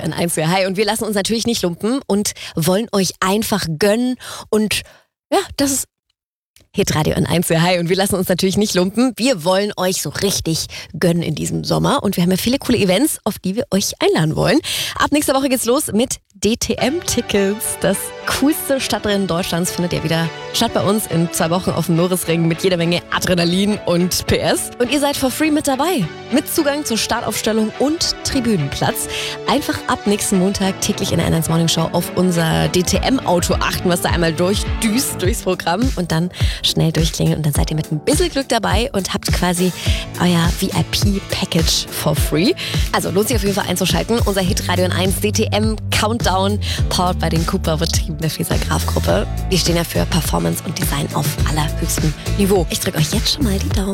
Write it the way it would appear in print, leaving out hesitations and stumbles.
Hitradio N1. Hi, und wir lassen uns natürlich nicht lumpen und wollen euch einfach gönnen. Und ja, das ist Hitradio N1. Hi, und wir lassen uns natürlich nicht lumpen. Wir wollen euch so richtig gönnen in diesem Sommer. Und wir haben ja viele coole Events, auf die wir euch einladen wollen. Ab nächster Woche geht's los mit DTM-Tickets. Das coolste Stadtrennen Deutschlands findet ihr wieder statt bei uns in 2 Wochen auf dem Norisring mit jeder Menge Adrenalin und PS. Und ihr seid for free mit dabei. Mit Zugang zur Startaufstellung und Tribünenplatz. Einfach ab nächsten Montag täglich in der N1 Morning Show auf unser DTM-Auto achten, was da einmal durchdüst durchs Programm und dann schnell durchklingeln. Und dann seid ihr mit ein bisschen Glück dabei und habt quasi euer VIP-Package for free. Also lohnt sich auf jeden Fall einzuschalten. Unser Hitradio N1 DTM Countdown, powered bei den Cooper-Betrieben der Frieser Graf Gruppe. Wir stehen ja für Performance und Design auf allerhöchstem Niveau. Ich drücke euch jetzt schon mal die Daumen.